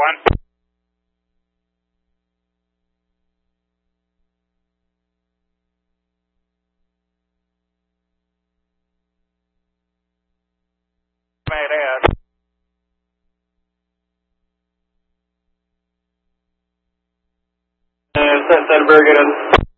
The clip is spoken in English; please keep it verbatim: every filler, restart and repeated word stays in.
one. Made ad. And sent that very good.